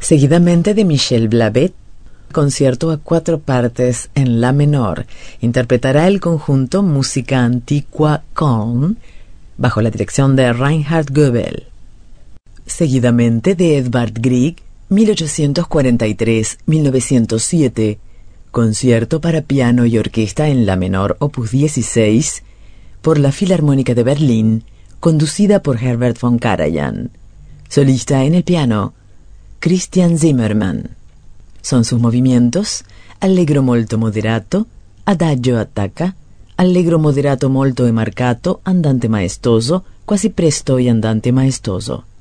Seguidamente de Michel Blavet, concierto a 4 partes en la menor. Interpretará el conjunto Música Antiqua Köln, bajo la dirección de Reinhard Goebel. Seguidamente de Edvard Grieg, 1843-1907, concierto para piano y orquesta en la menor opus 16, por la Filarmónica de Berlín, conducida por Herbert von Karajan. Solista en el piano, Christian Zimmermann. Son sus movimientos: allegro molto moderato, adagio attacca, allegro moderato molto e marcato, andante maestoso, quasi presto e andante maestoso.